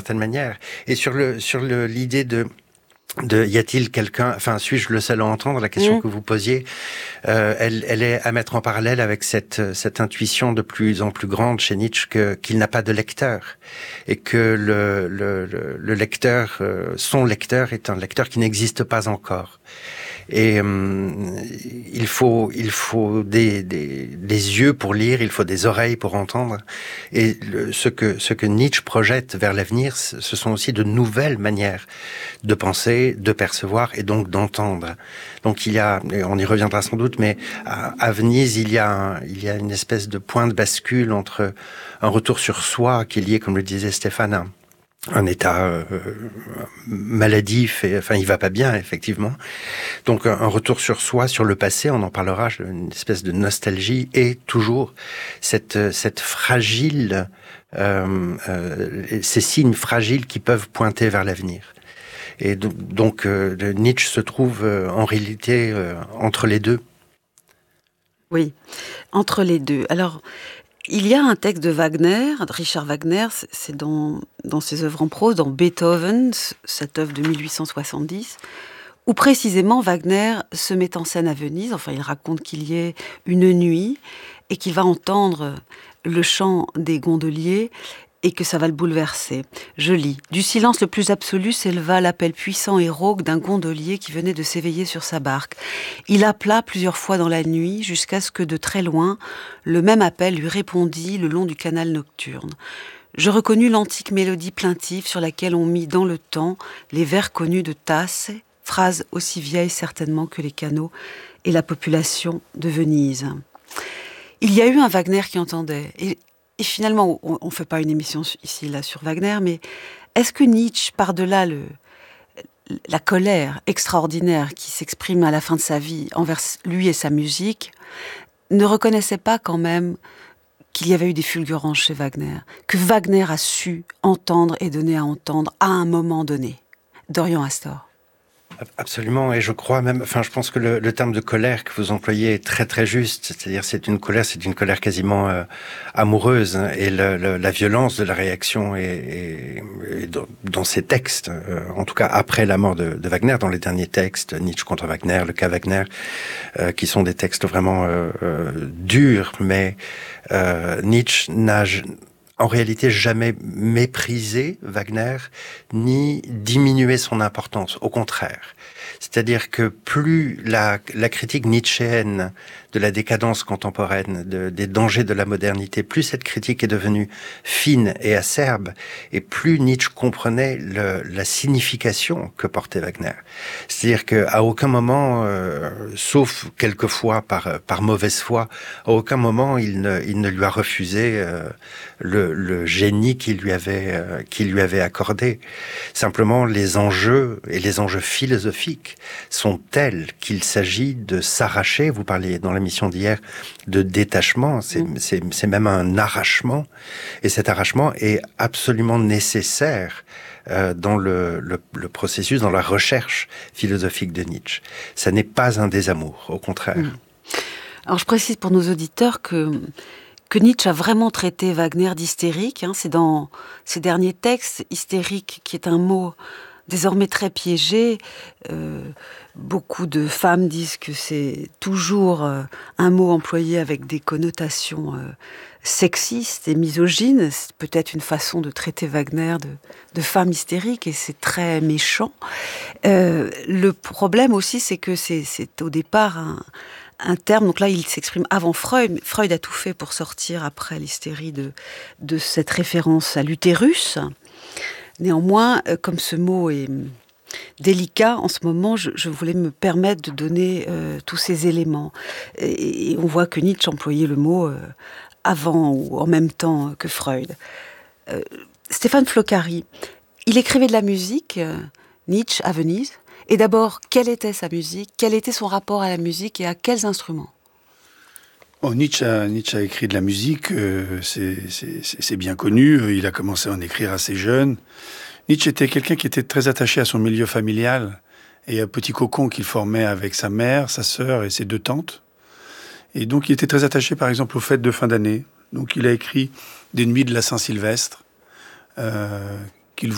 certaine manière. Et sur l'idée de y a-t-il quelqu'un, enfin, suis-je le seul à entendre, la question que vous posiez, elle est à mettre en parallèle avec cette intuition de plus en plus grande chez Nietzsche qu'il n'a pas de lecteur, et que le lecteur, son lecteur est un lecteur qui n'existe pas encore. Et il faut des yeux pour lire, il faut des oreilles pour entendre. Et ce que Nietzsche projette vers l'avenir, ce sont aussi de nouvelles manières de penser, de percevoir et donc d'entendre. Donc il y a, et on y reviendra sans doute, mais à Venise, il y a une espèce de point de bascule entre un retour sur soi qui est lié, comme le disait Stéphane, un état maladif, et enfin il va pas bien effectivement. Donc un retour sur soi, sur le passé, on en parlera, une espèce de nostalgie, et toujours cette fragile, ces signes fragiles qui peuvent pointer vers l'avenir. Et donc Nietzsche se trouve en réalité entre les deux. Oui, entre les deux. Alors, il y a un texte de Wagner, de Richard Wagner, c'est dans ses œuvres en prose, dans Beethoven, cette œuvre de 1870, où précisément Wagner se met en scène à Venise. Enfin, il raconte qu'il y ait une nuit et qu'il va entendre le chant des gondoliers et que ça va le bouleverser. Je lis. Du silence le plus absolu s'éleva l'appel puissant et rauque d'un gondolier qui venait de s'éveiller sur sa barque. Il appela plusieurs fois dans la nuit jusqu'à ce que de très loin, le même appel lui répondit le long du canal nocturne. Je reconnus l'antique mélodie plaintive sur laquelle on mit dans le temps les vers connus de Tasse, phrase aussi vieille certainement que les canaux et la population de Venise. Il y a eu un Wagner qui entendait. Et finalement, on ne fait pas une émission ici là sur Wagner, mais est-ce que Nietzsche, par-delà la colère extraordinaire qui s'exprime à la fin de sa vie envers lui et sa musique, ne reconnaissait pas quand même qu'il y avait eu des fulgurances chez Wagner, que Wagner a su entendre et donner à entendre à un moment donné? Dorian Astor. Absolument, et je crois même, enfin, je pense que le terme de colère que vous employez est très très juste. C'est-à-dire, c'est une colère quasiment amoureuse, hein, et la violence de la réaction est dans ces textes, en tout cas après la mort de Wagner, dans les derniers textes, Nietzsche contre Wagner, le cas Wagner, qui sont des textes vraiment durs, mais Nietzsche n'a en réalité jamais méprisé Wagner, ni diminué son importance. Au contraire. C'est-à-dire que plus la critique nietzschéenne de la décadence contemporaine, des dangers de la modernité, plus cette critique est devenue fine et acerbe, et plus Nietzsche comprenait la signification que portait Wagner. C'est-à-dire qu'à aucun moment, sauf quelquefois par mauvaise foi, à aucun moment il ne lui a refusé le génie qu'il lui avait accordé. Simplement, les enjeux et les enjeux philosophiques sont tels qu'il s'agit de s'arracher. Vous parliez dans l'émission d'hier de détachement, c'est même un arrachement, et cet arrachement est absolument nécessaire dans le processus, dans la recherche philosophique de Nietzsche. Ça n'est pas un désamour, au contraire. Alors je précise pour nos auditeurs que Nietzsche a vraiment traité Wagner d'hystérique. C'est dans ses derniers textes, hystérique, qui est un mot désormais très piégé. Beaucoup de femmes disent que c'est toujours un mot employé avec des connotations sexistes et misogynes. C'est peut-être une façon de traiter Wagner de femme hystérique, et c'est très méchant. Le problème aussi, c'est que c'est au départ un terme, donc là il s'exprime avant Freud. Freud a tout fait pour sortir après l'hystérie de cette référence à l'utérus. Néanmoins, comme ce mot est délicat en ce moment, je voulais me permettre de donner tous ces éléments. Et on voit que Nietzsche employait le mot avant ou en même temps que Freud. Stéphane Floccari, il écrivait de la musique, Nietzsche, à Venise. Et d'abord, quelle était sa musique? Quel était son rapport à la musique et à quels instruments? Nietzsche a écrit de la musique, c'est bien connu. Il a commencé à en écrire assez jeune. Nietzsche était quelqu'un qui était très attaché à son milieu familial et à petit cocon qu'il formait avec sa mère, sa sœur et ses deux tantes. Et donc, il était très attaché, par exemple, aux fêtes de fin d'année. Donc, il a écrit des nuits de la Saint-Sylvestre,